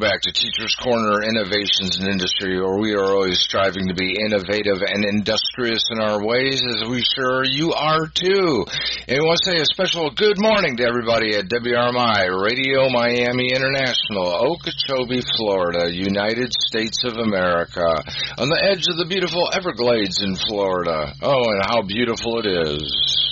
back to Teacher's Corner Innovations in Industry, where we are always striving to be innovative and industrious in our ways, as we sure you are too. And we want to say a special good morning to everybody at WRMI Radio Miami International, Okeechobee, Florida, United States of America, on the edge of the beautiful Everglades in Florida. Oh, and how beautiful it is.